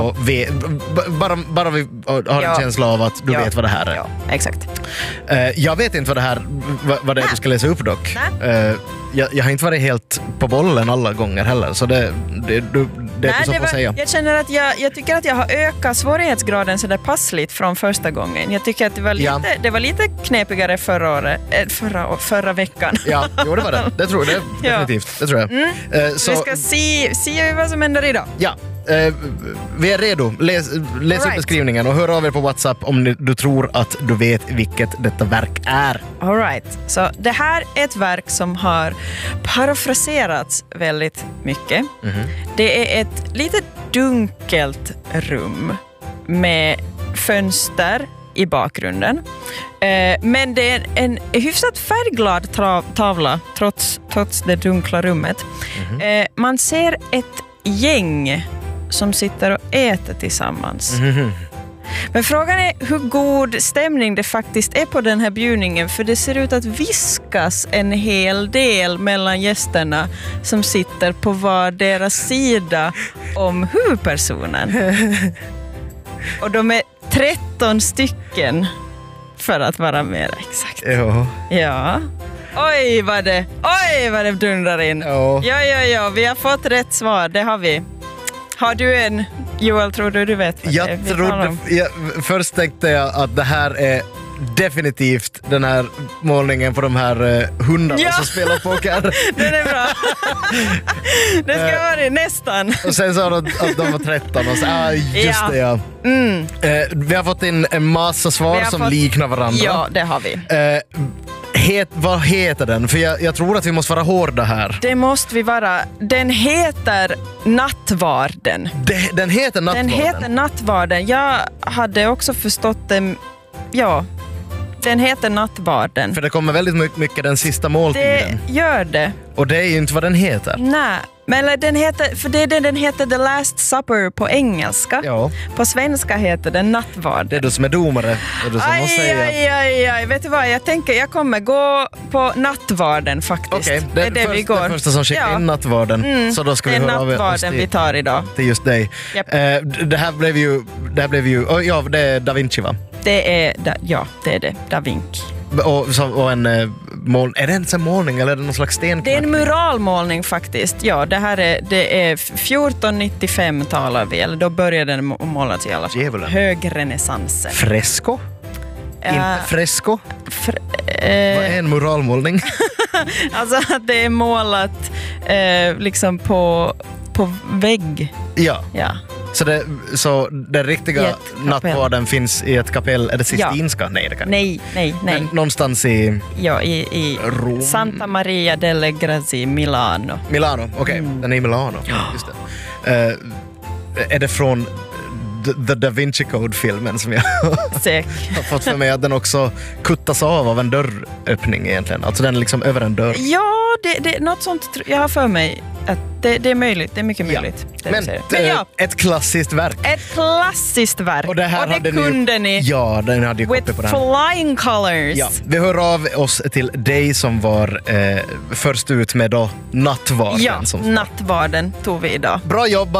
Bara vi har en känsla av att du vet vad det här är. Ja, exakt. Jag vet inte vad det är du ska läsa upp dock. Jag har inte varit helt på bollen alla gånger heller, så det är så att säga. Jag känner att jag tycker att jag har ökat svårighetsgraden så där passligt från första gången. Jag tycker att det var lite knepigare förra veckan. Ja, jo, det var det. Det tror jag definitivt. Det tror jag. Så vi ska se vad som händer idag. Ja. Vi är redo. Läs upp beskrivningen och hör av er på WhatsApp om du tror att du vet vilket detta verk är. All right. Så det här är ett verk som har parafraserats väldigt mycket. Det är ett litet dunkelt rum med fönster i bakgrunden. Men det är en hyfsat färgglad tavla trots det dunkla rummet. Man ser ett gäng som sitter och äter tillsammans. Men frågan är hur god stämning det faktiskt är på den här bjudningen, för det ser ut att viskas en hel del mellan gästerna som sitter på var deras sida om huvudpersonen. Och de är 13 stycken för att vara mer exakt. Ja. Oj vad det dundrar in. Ja, vi har fått rätt svar, det har vi. Har du en, Joel, tror du vet vad först tänkte jag att det här är definitivt den här målningen på de här hundarna som spelar poker. Den är bra. Det ska vara nästan. Och sen sa de att de var 13 och så, just det, ja. Vi har fått in en massa svar som liknar varandra. Ja, det har vi. Vad heter den? För jag tror att vi måste vara hårda här. Det måste vi vara. Den heter Nattvarden. Den heter Nattvarden? Den heter Nattvarden. Jag hade också förstått det. Ja, den heter Nattvarden. För det kommer väldigt mycket den sista måltiden. Det gör det. Och det är ju inte vad den heter. Nej, men den heter The Last Supper på engelska. Ja. På svenska heter den Nattvarden. Det är du som är domare. Det är du som måste säga. Aj. Vet du vad, jag kommer gå på Nattvarden faktiskt. Okej, det är det vi går. Den första som skickar in Nattvarden. Så då ska vi höra av Nattvarden vi tar idag. Till just dig. Yep. Det här blev ju det är Da Vinci, va? Det är det. Da Vinci. Och en är det en målning eller är det någon slags sten? Det är en muralmålning faktiskt. Ja, det är 1495 talar vi, eller då började den målas i alla fall. Högrenässansen. Fresko? Inte fresko? Vad är en muralmålning? Alltså att det är målat liksom på vägg. Ja. Så den riktiga nattvarden finns i ett kapell. Är det Sistinska? Nej, det kan Nej. Men någonstans i Rom. Santa Maria delle Grazie, Milano. Milano, okej. Den är i Milano. Just det. Är det från The Da Vinci Code-filmen som jag har fått för mig att den också kuttas av en dörröppning egentligen. Alltså den är liksom över en dörr. Ja, det är något sånt jag har för mig. Att det är möjligt, det är mycket möjligt. Men ett klassiskt verk. Ett klassiskt verk. Och det kunde ni. Ja, den hade ju kopplat på den. With flying colors. Ja, vi hör av oss till dig som var först ut med då Nattvarden. Ja, Nattvarden tog vi idag. Bra jobbat.